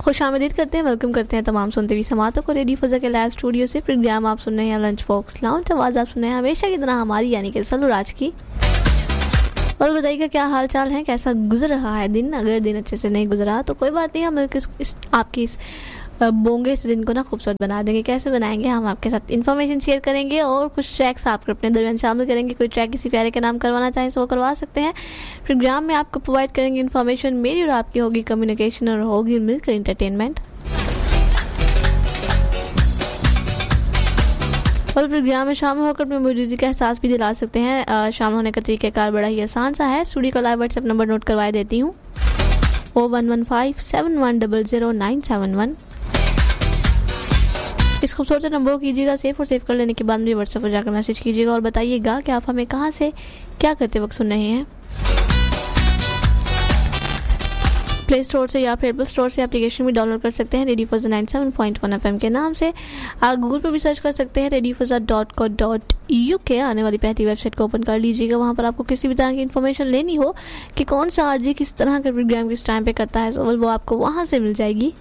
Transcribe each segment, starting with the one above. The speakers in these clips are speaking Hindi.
खुशामदीद करते हैं, वेलकम करते हैं तमाम सुनते हुए समातों को रेडियो फज़ा के लाइव स्टूडियो से। प्रोग्राम आप सुन रहे हैं लंच बॉक्स लाउंज। आवाज़ आप सुन रहे हैं हमेशा की तरह हमारी यानी कि सलूराज की। और बताइएगा क्या हाल चाल है, कैसा गुजर रहा है दिन। अगर दिन अच्छे से नहीं गुजरा तो कोई बात नहीं, हम आपकी इस बोंगे इस दिन को ना खूबसूरत बना देंगे। कैसे बनाएंगे, हम आपके साथ इन्फॉर्मेशन शेयर करेंगे और कुछ ट्रैक्स आपको अपने दरमियान शामिल करेंगे। कोई ट्रैक किसी प्यारे के नाम करवाना चाहें तो वो करवा सकते हैं। प्रोग्राम में आपको प्रोवाइड करेंगे इन्फॉर्मेशन, मेरी और आपकी होगी कम्युनिकेशन और होगी मिलकर इंटरटेनमेंट। और प्रोग्राम में शामिल होकर अपनी मौजूदगी का एहसास भी दिला सकते हैं। शामिल होने का तरीक़ाकार बड़ा ही आसान सा है। स्टूडियो का लाइव व्हाट्सएप नंबर नोट करवा देती हूँ, 011571000971। इस खूबसूरत नंबर को कीजिएगा सेव, और सेव कर लेने के बाद मुझे व्हाट्सएप पर जाकर मैसेज कीजिएगा और बताइएगा कि आप हमें कहाँ से क्या करते वक्त सुन रहे हैं। प्ले स्टोर से या फिर एप्पल स्टोर से एप्लीकेशन भी डाउनलोड कर सकते हैं रेडियो फज़ा 97.1 FM के नाम से। आप गूगल पर भी सर्च कर सकते हैं radiofazza.co.uk। आने वाली पहली वेबसाइट को ओपन कर लीजिएगा। वहाँ पर आपको किसी भी तरह की इन्फॉर्मेशन लेनी हो कि कौन सा आरजे किस तरह का प्रोग्राम किस टाइम पे करता है, वो आपको वहाँ से मिल जाएगी।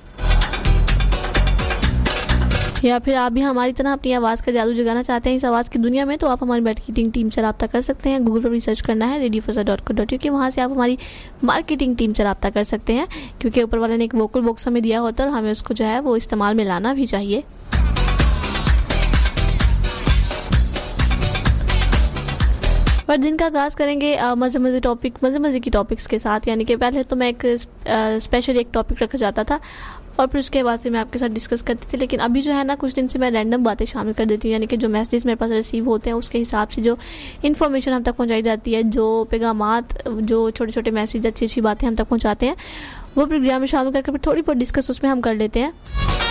या फिर आप भी हमारी तरह अपनी आवाज़ का जादू जगाना चाहते हैं इस आवाज़ की दुनिया में, तो आप हमारी मार्केटिंग टीम से रब्ता कर सकते हैं। गूगल पर भी सर्च करना है radiofazza.co.uk। वहाँ से आप हमारी मार्केटिंग टीम से रब्ता कर सकते हैं, क्योंकि ऊपर वाले ने एक वोकल बॉक्स हमें दिया होता है और हमें उसको जो है वो इस्तेमाल में लाना भी चाहिए। पर दिन का आगाज़ करेंगे मज़े की टॉपिक्स के साथ। यानी कि पहले तो मैं एक स्पेशल एक टॉपिक रखा जाता था और फिर उसके बाद से मैं आपके साथ डिस्कस करती थी, लेकिन अभी जो है ना कुछ दिन से मैं रैंडम बातें शामिल कर देती हूँ। यानी कि जो मैसेजेस मेरे पास रिसीव होते हैं उसके हिसाब से जो इन्फॉर्मेशन हम तक पहुँचाई जाती है, जो पैगामात, जो छोटे छोटे मैसेज, अच्छी अच्छी बातें हम तक पहुँचाते हैं, वो प्रोग्राम में शामिल करके फिर थोड़ी बहुत डिस्कस उसमें हम कर लेते हैं।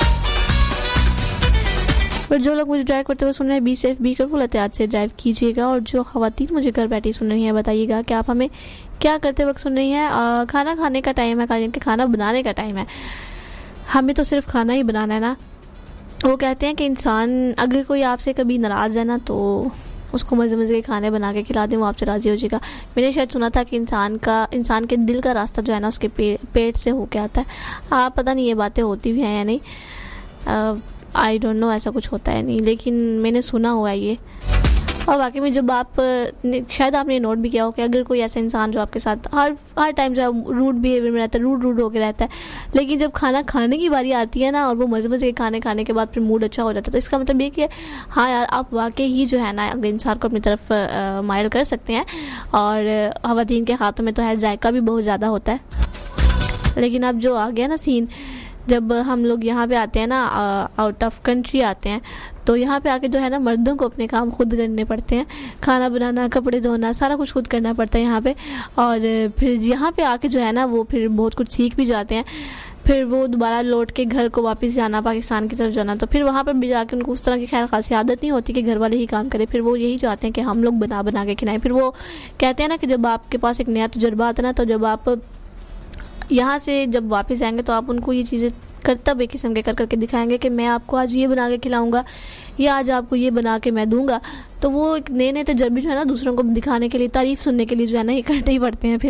पर जो लोग मुझे ड्राइव करते हुए सुन रहे हैं, बी सेफ, बी केयरफुल, एहतियात से ड्राइव कीजिएगा। और जो ख़वातीन मुझे घर बैठी सुन रही हैं, बताइएगा कि आप हमें क्या करते वक्त सुन रही हैं। खाना खाने का टाइम है, खाना बनाने का टाइम है, हमें तो सिर्फ खाना ही बनाना है ना। वो कहते हैं कि इंसान अगर कोई आपसे कभी नाराज़ है ना तो उसको मज़े के खाने बना के खिला दें, वो आपसे राज़ी हो जाएगा। मैंने शायद सुना था कि इंसान के दिल का रास्ता जो है ना उसके पेट से होके आता है। पता नहीं ये बातें होती भी हैं या नहीं, आई डोंट नो ऐसा कुछ होता है नहीं, लेकिन मैंने सुना हुआ है ये। और वाकई में जब आप शायद आपने नोट भी किया हो कि अगर कोई ऐसा इंसान जो आपके साथ हर टाइम जो है रूड बिहेवियर में रहता है, रूड होकर रहता है, लेकिन जब खाना खाने की बारी आती है ना और वो मज़े के खाने के बाद फिर मूड अच्छा हो जाता है, तो इसका मतलब ये कि हाँ यार, आप वाकई ही जो है ना अगर इंसान को अपनी तरफ माइल कर सकते हैं। और ख़वातीन के हाथों में तो है जायका भी बहुत ज़्यादा होता है। लेकिन अब जो आ गया ना सीन, जब हम लोग यहाँ पे आते हैं ना, आउट ऑफ कंट्री आते हैं, तो यहाँ पे आके जो है ना मर्दों को अपने काम खुद करने पड़ते हैं। खाना बनाना, कपड़े धोना, सारा कुछ खुद करना पड़ता है यहाँ पे। और फिर यहाँ पे आके जो है ना वो फिर बहुत कुछ सीख भी जाते हैं। फिर वो दोबारा लौट के घर को वापस जाना, पाकिस्तान की तरफ जाना, तो फिर वहाँ पर भी जाके उनको उस तरह की खैर खासी आदत नहीं होती कि घर वाले ही काम करें। फिर वो यही चाहते हैं कि हम लोग बना के खिलाएं। फिर वो कहते हैं ना कि जब आपके पास एक नया तजुर्बा आता है ना, तो जब आप यहाँ से जब वापस आएंगे तो आप उनको ये चीज़ें करतब एक किस्म के करके दिखाएंगे कि मैं आपको आज ये बना के खिलाऊंगा या आज आपको ये बना के मैं दूंगा। तो वो एक नए तजर्बे जो है ना दूसरों को दिखाने के लिए, तारीफ सुनने के लिए जो है ना ये करते ही पड़ते हैं। फिर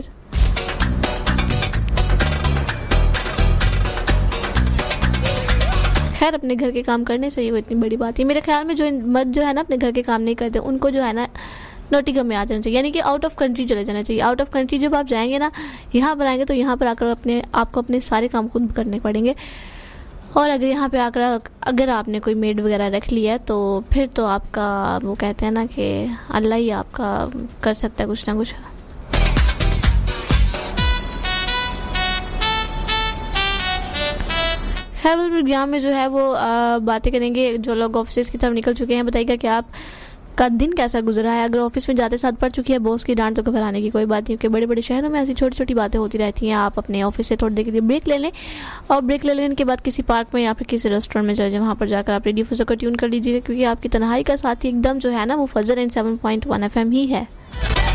खैर अपने घर के काम करने से वो इतनी बड़ी बात है। मेरे ख्याल में जो मर्द जो है ना अपने घर के काम नहीं करते, उनको जो है ना नोटिगम में आ जाना चाहिए, यानी कि आउट ऑफ कंट्री चले जाना चाहिए। आउट ऑफ कंट्री जब आप जाएंगे ना, यहाँ पर आएंगे तो यहाँ पर आकर आपको अपने सारे काम खुद करने पड़ेंगे। और अगर यहाँ पे आकर अगर आपने कोई मेड वगैरह रख लिया है तो फिर तो आपका वो कहते हैं ना कि अल्लाह ही आपका कर सकता है कुछ ना कुछ। खैर प्रोग्राम में जो है वो बातें करेंगे जो लोग ऑफिस की तरफ निकल चुके हैं। बताइएगा कि आप का दिन कैसा गुजरा है। अगर ऑफिस में जाते साथ पड़ चुकी है बॉस की डांट, तो घबराने की कोई बात नहीं, क्योंकि बड़े बड़े शहरों में ऐसी छोटी छोटी बातें होती रहती हैं। आप अपने ऑफिस से थोड़ी देर के लिए ब्रेक ले लें और ब्रेक ले लेने के बाद किसी पार्क में या फिर किसी रेस्टोरेंट में जाए, वहाँ पर जाकर आप रेडियो फज़ा को ट्यून कर लीजिएगा, क्योंकि आपकी तन्हाई का साथी एकदम जो है ना वो फज़ा 97.1 FM ही है।